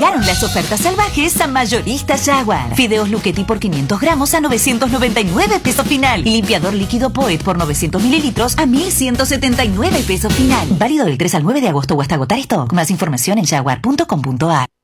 Llegaron las ofertas salvajes a Mayorista Jaguar. Fideos Luchetti por 500 gramos a 999 pesos final. Y limpiador líquido Poet por 900 mililitros a 1179 pesos final. Válido del 3 al 9 de agosto o hasta agotar stock. Más información en jaguar.com.ar.